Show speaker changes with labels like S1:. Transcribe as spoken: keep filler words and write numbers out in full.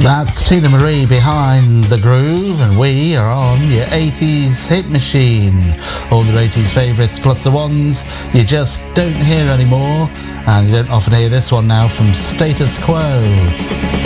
S1: That's Tina Marie behind the groove, and we are on your eighties hit machine. All your eighties favourites plus the ones you just don't hear anymore, and you don't often hear this one now from Status Quo.